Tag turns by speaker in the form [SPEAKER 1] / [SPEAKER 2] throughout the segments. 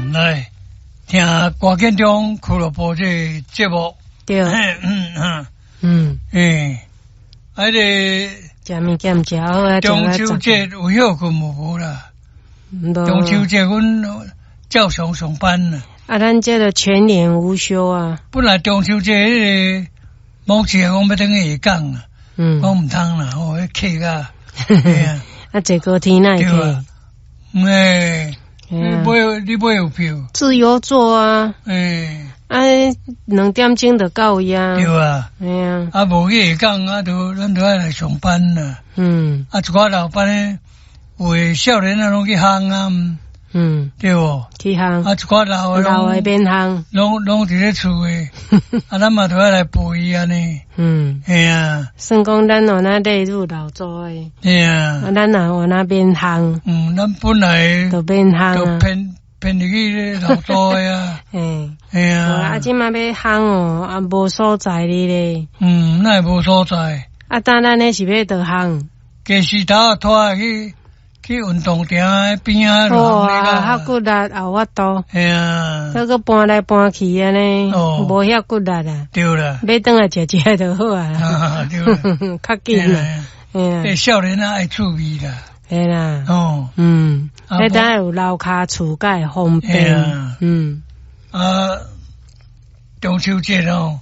[SPEAKER 1] 来听郭建中俱乐部这节目。
[SPEAKER 2] 对。
[SPEAKER 1] 迄个
[SPEAKER 2] 食物件食好啊，
[SPEAKER 1] 中秋节有休困无啦？中秋节阮照常上班啦。
[SPEAKER 2] 咱这个全年无休啊。
[SPEAKER 1] 本来中秋节迄个某节我要等下讲啊，我唔通啦，迄客啊，
[SPEAKER 2] 这个天哪客？
[SPEAKER 1] 你买有票？
[SPEAKER 2] 自由座啊。2点钟就到呀。
[SPEAKER 1] 对啊。无去下讲啊，咱都要来上班啦。一寡老板咧，有诶少年啊，拢去行啊。对无？
[SPEAKER 2] 去行。
[SPEAKER 1] 一寡老诶
[SPEAKER 2] 免行，
[SPEAKER 1] 拢伫咧厝诶。咱嘛都要来陪伊安尼。
[SPEAKER 2] 算讲咱有那累入劳作诶。咱也有那免行。
[SPEAKER 1] 咱本来
[SPEAKER 2] 就免行啊。
[SPEAKER 1] 偏入去咧劳作诶啊。
[SPEAKER 2] 即马要行哦，无所在咧。
[SPEAKER 1] 那会无所在。
[SPEAKER 2] 当咱咧是要倒行。
[SPEAKER 1] 加时头拖去运动场边仔
[SPEAKER 2] 落行咧啦。较骨力也有法度。再个搬来搬去安尼，无遐骨力啊。
[SPEAKER 1] 对啦。
[SPEAKER 2] 要转来食就好啊。
[SPEAKER 1] 对啦。
[SPEAKER 2] 较紧啦。
[SPEAKER 1] 少年啊爱趣味啦。
[SPEAKER 2] 嘿啦。迄当有楼骹厝甲会方便。
[SPEAKER 1] 中秋节人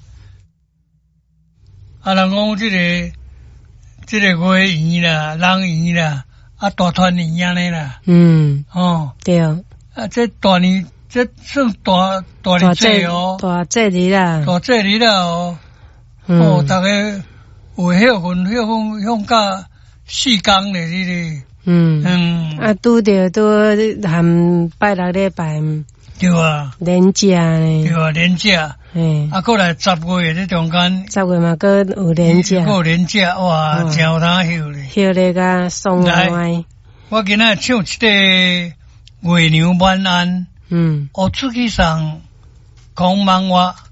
[SPEAKER 1] 讲这个月圆啦，人圆啦，大团圆安尼啦。
[SPEAKER 2] 对。
[SPEAKER 1] 这大年，这算大日节哦。
[SPEAKER 2] 大节日啦。
[SPEAKER 1] 大节日啦哦。大家有休困到4天咧，这个。
[SPEAKER 2] 拄着含拜6礼拜。
[SPEAKER 1] 对啊。
[SPEAKER 2] 连假呢。
[SPEAKER 1] 对啊，连假。过来10月这中间。
[SPEAKER 2] 10月嘛，搁有连假。
[SPEAKER 1] 有连假，哇，真有通休咧。
[SPEAKER 2] 休咧甲爽歪。
[SPEAKER 1] 我今仔唱一个月娘晚安。出去上讲梦话。